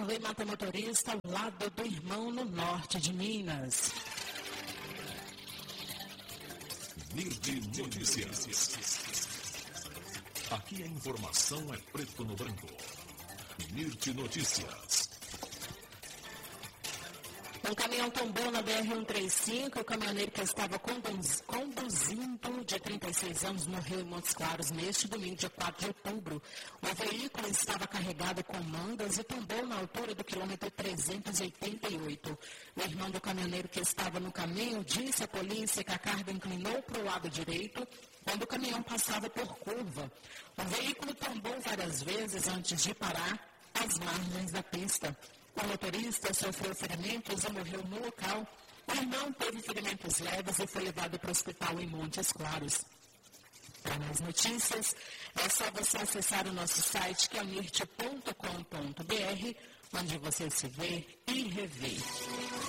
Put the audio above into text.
Vanderlei mata motorista ao lado do irmão no norte de Minas. NIRD Notícias. Aqui a informação é preto no branco. NIRD Notícias. Um caminhão tombou na BR-135. O caminhoneiro que estava conduzindo, de 36 anos, morreu em Montes Claros neste domingo, dia 4 de outubro. O veículo estava carregado com mangas e tombou na altura do quilômetro 388. O irmão do caminhoneiro que estava no caminho disse à polícia que a carga inclinou para o lado direito quando o caminhão passava por curva. O veículo tombou várias vezes antes de parar às margens da pista. O motorista sofreu ferimentos e morreu no local. O irmão teve ferimentos leves e foi levado para o hospital em Montes Claros. Para mais notícias, é só você acessar o nosso site, que é nirt.com.br, onde você se vê e revê.